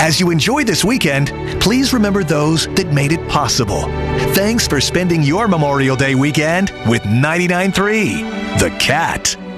As you enjoy this weekend, please remember those that made it possible. Thanks for spending your Memorial Day weekend with 99.3 The Cat.